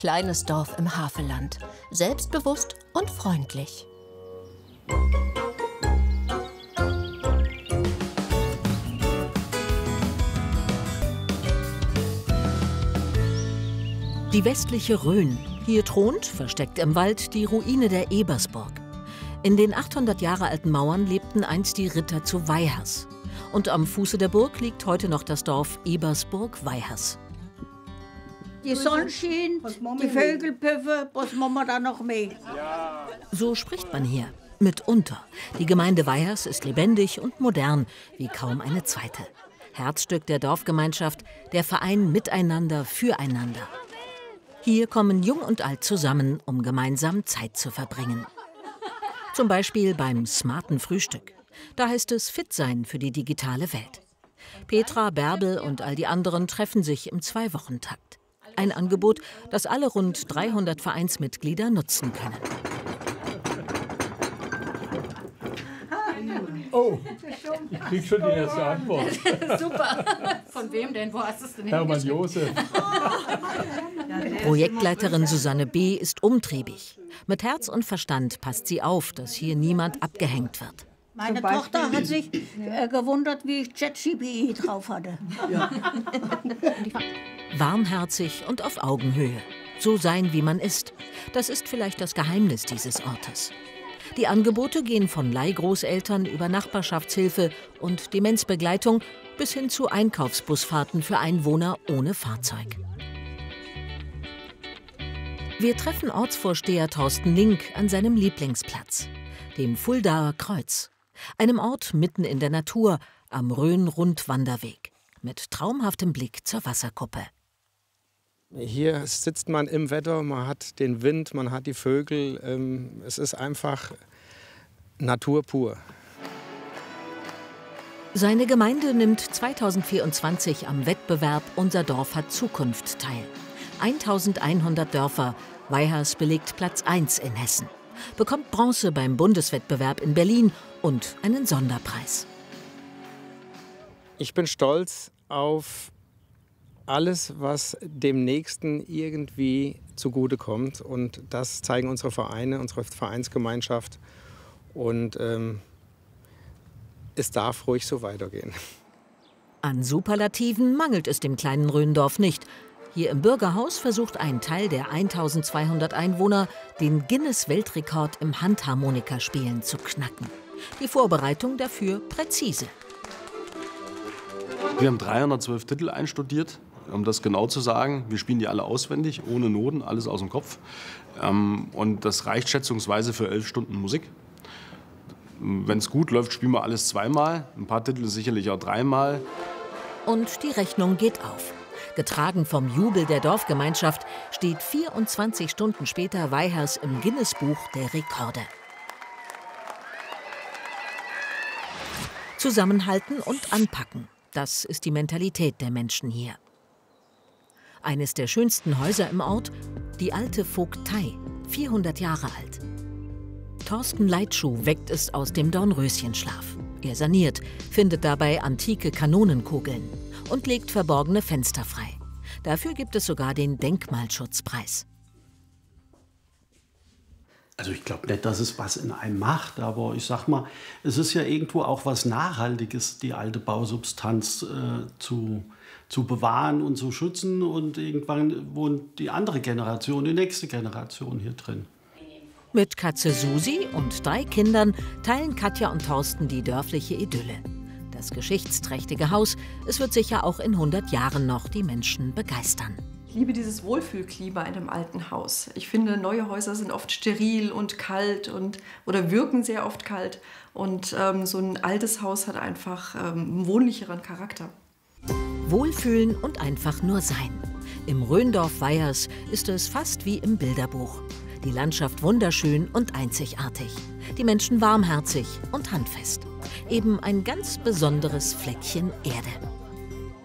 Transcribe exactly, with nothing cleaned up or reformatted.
Kleines Dorf im Havelland. Selbstbewusst und freundlich. Die westliche Rhön. Hier thront, versteckt im Wald, die Ruine der Ebersburg. In den achthundert Jahre alten Mauern lebten einst die Ritter zu Weihers. Und am Fuße der Burg liegt heute noch das Dorf Ebersburg-Weihers. Die Sonne scheint, die Vögel pfiffen, was machen wir da noch mehr? So spricht man hier. Mitunter. Die Gemeinde Weihers ist lebendig und modern, wie kaum eine zweite. Herzstück der Dorfgemeinschaft, der Verein Miteinander füreinander. Hier kommen Jung und Alt zusammen, um gemeinsam Zeit zu verbringen. Zum Beispiel beim smarten Frühstück. Da heißt es fit sein für die digitale Welt. Petra, Bärbel und all die anderen treffen sich im Zwei-Wochen-Takt. Ein Angebot, das alle rund dreihundert Vereinsmitglieder nutzen können. Oh, ich krieg schon die erste Antwort. Super. Von wem denn? Wo hast du es denn Hermann Josef. Projektleiterin Susanne B. ist umtriebig. Mit Herz und Verstand passt sie auf, dass hier niemand abgehängt wird. Meine Tochter hat sich äh, gewundert, wie ich ChatGPT drauf hatte. Ja. Warmherzig und auf Augenhöhe. So sein, wie man ist. Das ist vielleicht das Geheimnis dieses Ortes. Die Angebote gehen von Leihgroßeltern über Nachbarschaftshilfe und Demenzbegleitung bis hin zu Einkaufsbusfahrten für Einwohner ohne Fahrzeug. Wir treffen Ortsvorsteher Thorsten Link an seinem Lieblingsplatz, dem Fuldaer Kreuz. Einem Ort mitten in der Natur, am Rhön-Rundwanderweg, mit traumhaftem Blick zur Wasserkuppe. Hier sitzt man im Wetter, man hat den Wind, man hat die Vögel. Ähm, es ist einfach Natur pur. Seine Gemeinde nimmt zweitausendvierundzwanzig am Wettbewerb Unser Dorf hat Zukunft teil. eintausendeinhundert Dörfer, Weihers belegt Platz eins in Hessen. Bekommt Bronze beim Bundeswettbewerb in Berlin und einen Sonderpreis. Ich bin stolz auf alles, was dem Nächsten irgendwie zugutekommt. Und das zeigen unsere Vereine, unsere Vereinsgemeinschaft. Und ähm, es darf ruhig so weitergehen. An Superlativen mangelt es dem kleinen Rhöndorf nicht. Hier im Bürgerhaus versucht ein Teil der eintausendzweihundert Einwohner, den Guinness-Weltrekord im Handharmonikaspielen zu knacken. Die Vorbereitung dafür präzise. Wir haben dreihundertzwölf Titel einstudiert, um das genau zu sagen. Wir spielen die alle auswendig, ohne Noten, alles aus dem Kopf. Und das reicht schätzungsweise für elf Stunden Musik. Wenn es gut läuft, spielen wir alles zweimal. Ein paar Titel sicherlich auch dreimal. Und die Rechnung geht auf. Getragen vom Jubel der Dorfgemeinschaft steht vierundzwanzig Stunden später Weihers im Guinness-Buch der Rekorde. Zusammenhalten und anpacken, das ist die Mentalität der Menschen hier. Eines der schönsten Häuser im Ort, die alte Vogtei, vierhundert Jahre alt. Thorsten Leitschuh weckt es aus dem Dornröschenschlaf. Er saniert, findet dabei antike Kanonenkugeln und legt verborgene Fenster frei. Dafür gibt es sogar den Denkmalschutzpreis. Also ich glaube nicht, dass es was in einem macht, aber ich sag mal, es ist ja irgendwo auch was Nachhaltiges, die alte Bausubstanz äh, zu, zu bewahren und zu schützen. Und irgendwann wohnt die andere Generation, die nächste Generation hier drin. Mit Katze Susi und drei Kindern teilen Katja und Thorsten die dörfliche Idylle. Das geschichtsträchtige Haus, es wird sicher auch in hundert Jahren noch die Menschen begeistern. Ich liebe dieses Wohlfühlklima in einem alten Haus. Ich finde, neue Häuser sind oft steril und kalt und, oder wirken sehr oft kalt. Und ähm, so ein altes Haus hat einfach ähm, einen wohnlicheren Charakter. Wohlfühlen und einfach nur sein. Im Rhöndorf Weihers ist es fast wie im Bilderbuch. Die Landschaft wunderschön und einzigartig. Die Menschen warmherzig und handfest. Eben ein ganz besonderes Fleckchen Erde.